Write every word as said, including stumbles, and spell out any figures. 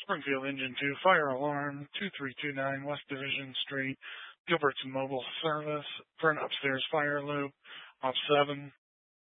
Springfield Engine two, fire alarm, two three two nine West Division Street, Gilbert's Mobile Service for an upstairs fire loop. Op seven,